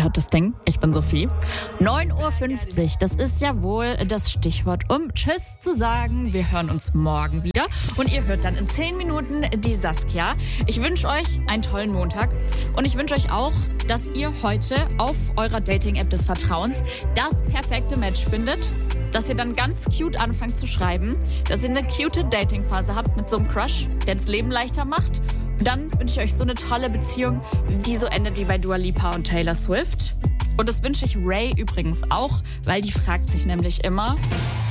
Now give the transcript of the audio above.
Ihr hört das Ding, ich bin Sophie. 9:50 Uhr, das ist ja wohl das Stichwort, um Tschüss zu sagen. Wir hören uns morgen wieder und ihr hört dann in 10 Minuten die Saskia. Ich wünsche euch einen tollen Montag und ich wünsche euch auch, dass ihr heute auf eurer Dating-App des Vertrauens das perfekte Match findet, dass ihr dann ganz cute anfangt zu schreiben, dass ihr eine cute Dating-Phase habt mit so einem Crush, der das Leben leichter macht. Dann wünsche ich euch so eine tolle Beziehung, die so endet wie bei Dua Lipa und Taylor Swift. Und das wünsche ich Ray übrigens auch, weil die fragt sich nämlich immer,